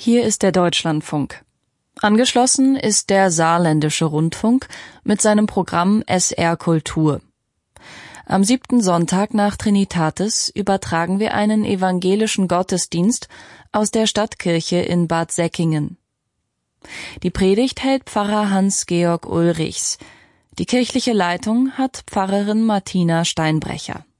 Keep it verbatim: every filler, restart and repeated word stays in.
Hier ist der Deutschlandfunk. Angeschlossen ist der Saarländische Rundfunk mit seinem Programm S R Kultur. Am siebten Sonntag nach Trinitatis übertragen wir einen evangelischen Gottesdienst aus der Stadtkirche in Bad Säckingen. Die Predigt hält Pfarrer Hans-Georg Ulrichs. Die kirchliche Leitung hat Pfarrerin Martina Steinbrecher.